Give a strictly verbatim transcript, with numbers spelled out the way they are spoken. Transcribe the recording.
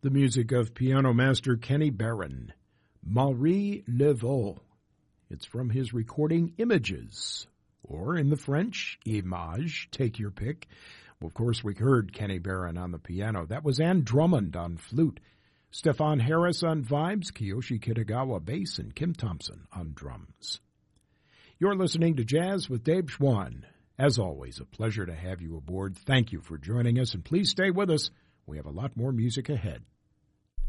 The music of piano master Kenny Barron, Marie Laveau. It's from his recording Images, or in the French, Images, take your pick. Well, of course, we heard Kenny Barron on the piano. That was Ann Drummond on flute, Stefan Harris on vibes, Kiyoshi Kitagawa bass, and Kim Thompson on drums. You're listening to Jazz with Dave Schwann. As always, a pleasure to have you aboard. Thank you for joining us, and please stay with us. We have a lot more music ahead.